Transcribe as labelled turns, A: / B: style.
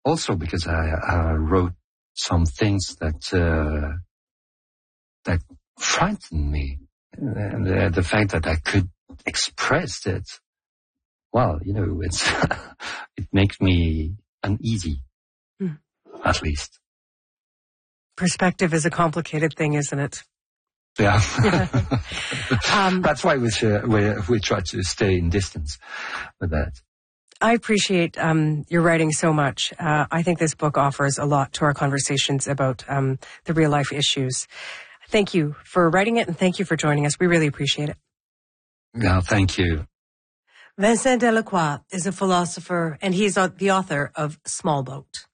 A: also because I wrote some things that frightened me. And the fact that I could express it, well, it's, it makes me uneasy, at least.
B: Perspective is a complicated thing, isn't it?
A: Yeah. That's why we try to stay in distance with that.
B: I appreciate your writing so much. I think this book offers a lot to our conversations about the real life issues. Thank you for writing it, and thank you for joining us. We really appreciate it.
A: Yeah, thank you.
B: Vincent Delacroix is a philosopher, and he's the author of Small Boat.